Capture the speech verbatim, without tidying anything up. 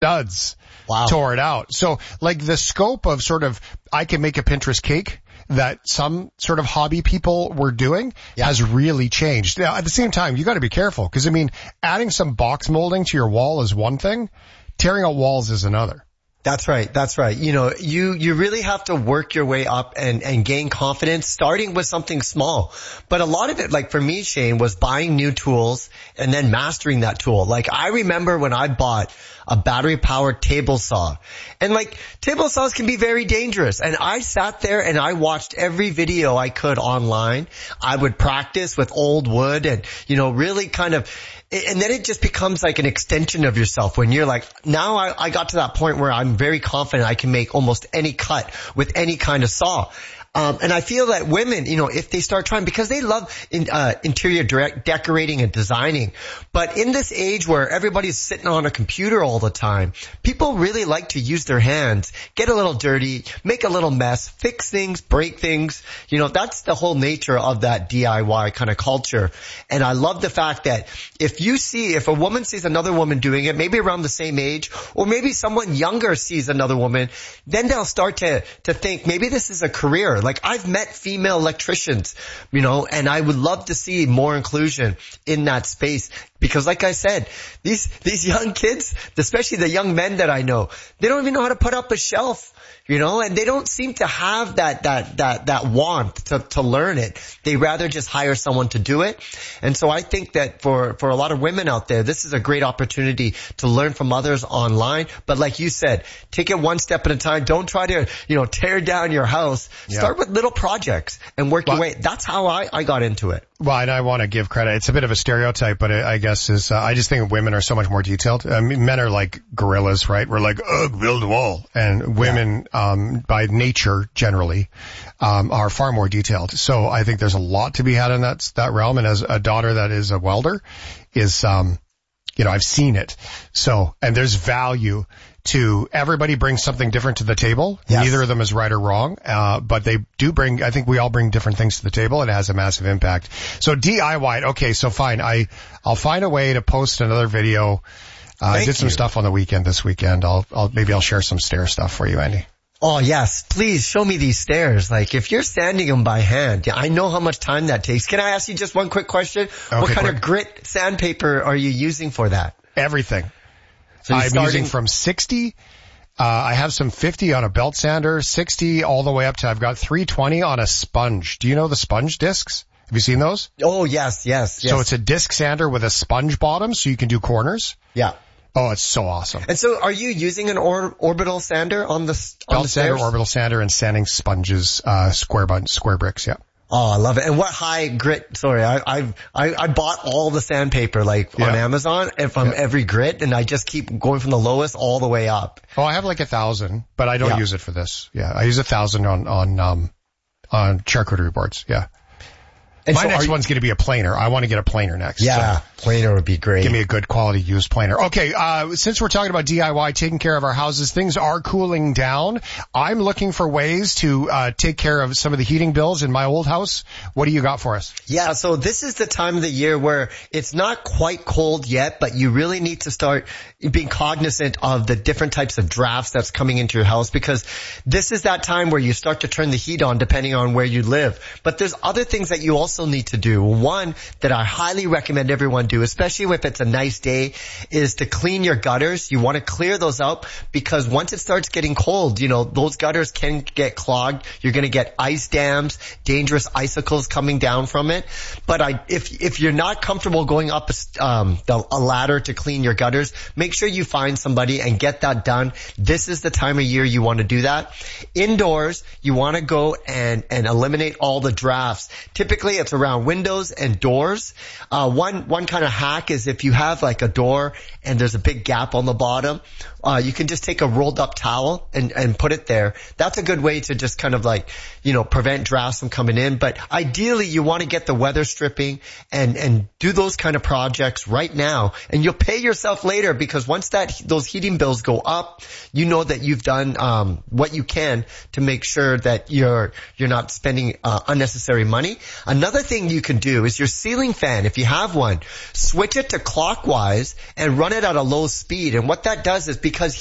studs wow. tore it out. So like the scope of sort of, I can make a Pinterest cake that some sort of hobby people were doing yeah. has really changed. Now, at the same time, you got to be careful because, I mean, adding some box molding to your wall is one thing. Tearing out walls is another. That's right. That's right. You know, you, you really have to work your way up and, and gain confidence starting with something small. But a lot of it, like for me, Shane, was buying new tools and then mastering that tool. Like I remember when I bought a battery powered table saw, and like table saws can be very dangerous. And I sat there and I watched every video I could online. I would practice with old wood and, you know, really kind of, and then it just becomes like an extension of yourself when you're like, now I, I got to that point where I'm very confident I can make almost any cut with any kind of saw. Um, and I feel that women, you know, if they start trying, because they love in, uh, interior direct decorating and designing, but in this age where everybody's sitting on a computer all the time, people really like to use their hands, get a little dirty, make a little mess, fix things, break things. You know, that's the whole nature of that D I Y kind of culture. And I love the fact that if you see, if a woman sees another woman doing it, maybe around the same age, or maybe someone younger sees another woman, then they'll start to, to think maybe this is a career. Like I've met female electricians, you know, and I would love to see more inclusion in that space because like I said, these, these young kids, especially the young men that I know, they don't even know how to put up a shelf, you know, and they don't seem to have that, that, that, that want to, to learn it. They rather just hire someone to do it. And so I think that for, for a lot of women out there, this is a great opportunity to learn from others online. But like you said, take it one step at a time. Don't try to, you know, tear down your house. Yeah. Start with little projects and work well, your way. That's how I, I got into it. Well, and I want to give credit. It's a bit of a stereotype, but I guess is, uh, I just think women are so much more detailed. I mean, men are like gorillas, right? We're like, oh, build a wall. And women, yeah. um, by nature, generally, um, are far more detailed. So I think there's a lot to be had in that, that realm. And as a daughter that is a welder is, um, you know, I've seen it. So, and there's value to everybody brings something different to the table. Yes. Neither of them is right or wrong. Uh, but they do bring, I think we all bring different things to the table and it has a massive impact. So D I Y, okay, so fine. I, I'll find a way to post another video. Uh, I did some you. stuff on the weekend this weekend. I'll, I'll, maybe I'll share some stair stuff for you, Andy. Oh yes, please show me these stairs. Like if you're sanding them by hand, I know how much time that takes. Can I ask you just one quick question? Okay, what kind quick. of grit sandpaper are you using for that? Everything. So I'm starting... using from sixty. Uh, I have some fifty on a belt sander, sixty all the way up to I've got three twenty on a sponge. Do you know the sponge discs? Have you seen those? Oh yes, yes, yes. So it's a disc sander with a sponge bottom so you can do corners. Yeah. Oh, it's so awesome. And so are you using an or- orbital sander on the, on belt the sander, stairs? orbital sander, and sanding sponges, uh, square bun- square bricks, yeah. Oh, I love it. And what high grit, sorry, I, I've, I, I bought all the sandpaper like yeah. on Amazon and from yeah. every grit and I just keep going from the lowest all the way up. Oh, I have like a thousand, but I don't yeah. use it for this. Yeah. I use a thousand on, on, um, on charcuterie boards. Yeah. And My so next you, one's going to be a planer. I want to get a planer next. Yeah, so. planer would be great. Give me a good quality used planer. Okay, uh, since we're talking about D I Y, taking care of our houses, things are cooling down. I'm looking for ways to uh take care of some of the heating bills in my old house. What do you got for us? Yeah, so this is the time of the year where it's not quite cold yet, but you really need to start being cognizant of the different types of drafts that's coming into your house because this is that time where you start to turn the heat on depending on where you live. But there's other things that you also need to do. One that I highly recommend everyone do, especially if it's a nice day, is to clean your gutters. You want to clear those out because once it starts getting cold, you know, those gutters can get clogged. You're going to get ice dams, dangerous icicles coming down from it. But I, if, if you're not comfortable going up a, um, the, a ladder to clean your gutters, make sure you find somebody and get that done. This is the time of year you want to do that. Indoors, you want to go and, and eliminate all the drafts. Typically, it's around windows and doors. Uh, one, one kind of hack is if you have like a door and there's a big gap on the bottom, uh, you can just take a rolled up towel and, and put it there. That's a good way to just kind of like, you know, prevent drafts from coming in. But ideally you want to get the weather stripping and, and do those kind of projects right now. And you'll pay yourself later because once that, those heating bills go up, you know that you've done, um, what you can to make sure that you're, you're not spending, uh, unnecessary money. Another Another thing you can do is your ceiling fan, if you have one, switch it to clockwise and run it at a low speed. And what that does is because